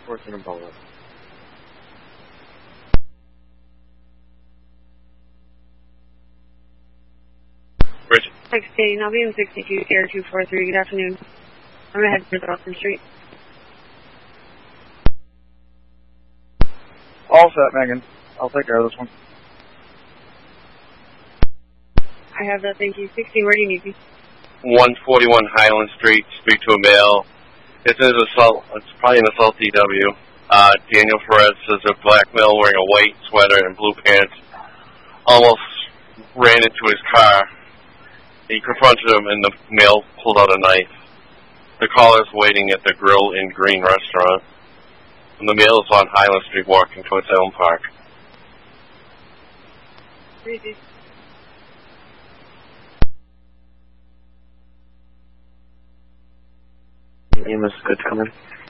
14 and Bowler. Bridget. 16, I'll be in 62, Air 243. Good afternoon. I'm going to head for Dawson Street. All set, Megan. I'll take care of this one. I have that, thank you. 16, where do you need me? 141 Highland Street, speak to a male. It's an assault. It's probably an assault DW. Daniel Perez is a black male wearing a white sweater and blue pants. Almost ran into his car. He confronted him and the male pulled out a knife. The caller's waiting at the Grill in Green restaurant. And the male is on Highland Street walking towards Elm Park. Crazy. Amos, good to come in.